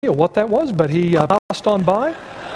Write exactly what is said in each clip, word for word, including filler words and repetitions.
or what that was, but he uh, passed on by,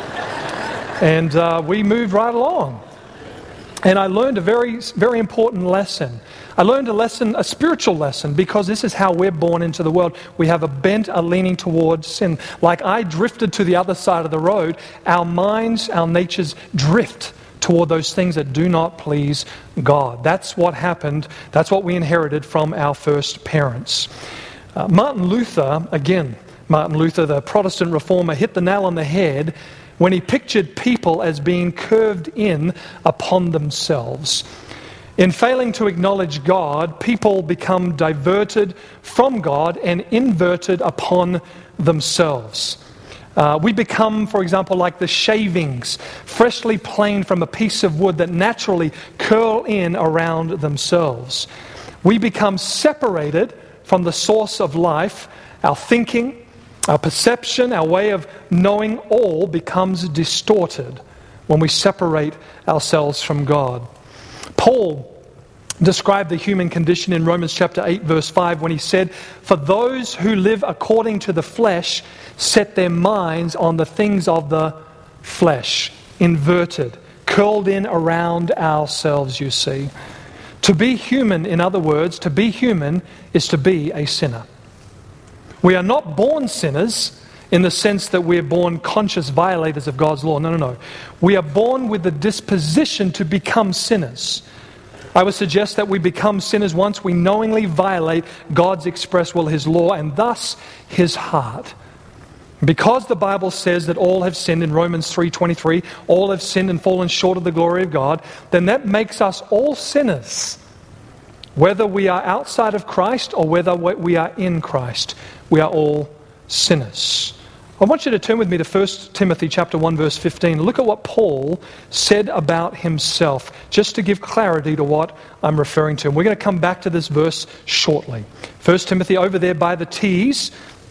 and uh, we moved right along. And I learned a very, very important lesson. I learned a lesson, a spiritual lesson, because this is how we're born into the world. We have a bent, a leaning towards sin. Like I drifted to the other side of the road, our minds, our natures drift toward those things that do not please God. That's what happened. That's what we inherited from our first parents. Uh, Martin Luther, again, Martin Luther, the Protestant reformer, hit the nail on the head when he pictured people as being curved in upon themselves. In failing to acknowledge God, people become diverted from God and inverted upon themselves. Uh, we become, for example, like the shavings, freshly planed from a piece of wood that naturally curl in around themselves. We become separated from the source of life. Our thinking, our perception, our way of knowing all becomes distorted when we separate ourselves from God. Paul described the human condition in Romans chapter eight verse five when he said, "For those who live according to the flesh set their minds on the things of the flesh," inverted, curled in around ourselves, you see. To be human, in other words, to be human is to be a sinner. We are not born sinners in the sense that we're born conscious violators of God's law. No, no, no. We are born with the disposition to become sinners. I would suggest that we become sinners once we knowingly violate God's express will, His law, and thus His heart. Because the Bible says that all have sinned in Romans three twenty-three, all have sinned and fallen short of the glory of God, then that makes us all sinners. Whether we are outside of Christ or whether we are in Christ, we are all sinners. I want you to turn with me to First Timothy chapter one verse fifteen. Look at what Paul said about himself, just to give clarity to what I'm referring to. And we're going to come back to this verse shortly. First Timothy, over there by the T's,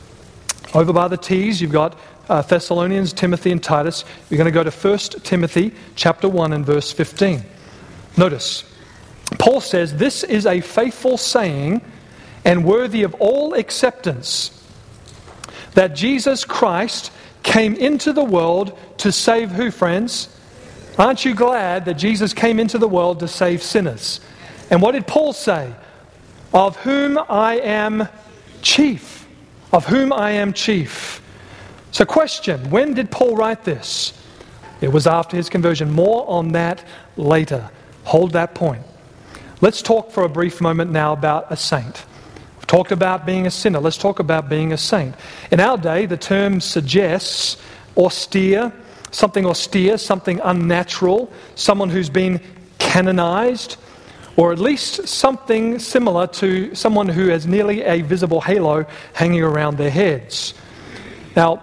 over by the T's, you've got uh, Thessalonians, Timothy, and Titus. You're going to go to First Timothy chapter one and verse fifteen. Notice, Paul says, "This is a faithful saying and worthy of all acceptance, that Jesus Christ came into the world to save" who, friends? Aren't you glad that Jesus came into the world to save sinners? And what did Paul say? "Of whom I am chief." Of whom I am chief. So question, when did Paul write this? It was after his conversion. More on that later. Hold that point. Let's talk for a brief moment now about a saint. We've talked about being a sinner. Let's talk about being a saint. In our day, the term suggests austere, something austere, something unnatural, someone who's been canonized, or at least something similar to someone who has nearly a visible halo hanging around their heads. Now,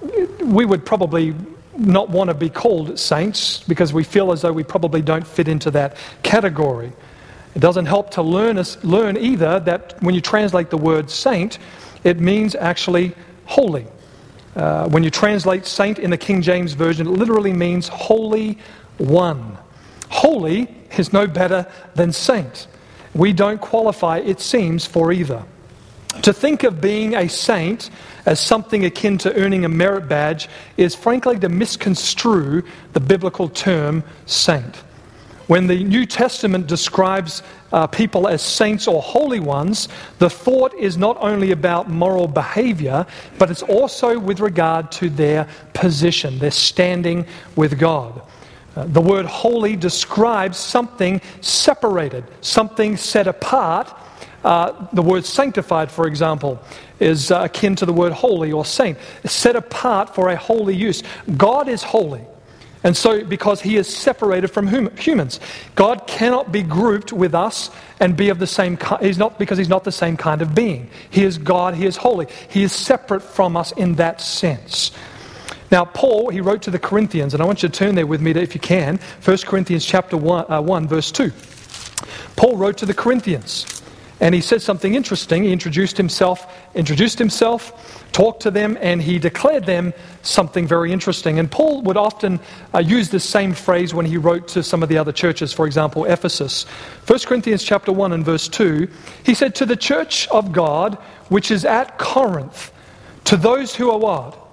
we would probably not want to be called saints because we feel as though we probably don't fit into that category. It doesn't help to learn us learn either that when you translate the word saint, it means actually holy. Uh, when you translate saint in the King James Version, it literally means holy one. Holy is no better than saint. We don't qualify, it seems, for either. To think of being a saint as something akin to earning a merit badge is frankly to misconstrue the biblical term saint. When the New Testament describes uh, people as saints or holy ones, the thought is not only about moral behavior, but it's also with regard to their position, their standing with God. Uh, the word holy describes something separated, something set apart. Uh, the word sanctified, for example, is uh, akin to the word holy or saint, set apart for a holy use. God is holy. And so, because He is separated from hum- humans, God cannot be grouped with us and be of the same kind. He's not, because He's not the same kind of being. He is God. He is holy. He is separate from us in that sense. Now, Paul, he wrote to the Corinthians, and I want you to turn there with me, to, if you can, First Corinthians chapter one, uh, one, verse two. Paul wrote to the Corinthians, and he said something interesting. He introduced himself, introduced himself, talked to them, and he declared them something very interesting. And Paul would often uh, use this same phrase when he wrote to some of the other churches, for example, Ephesus. First Corinthians chapter one and verse two, he said, "To the church of God, which is at Corinth, To those who are what?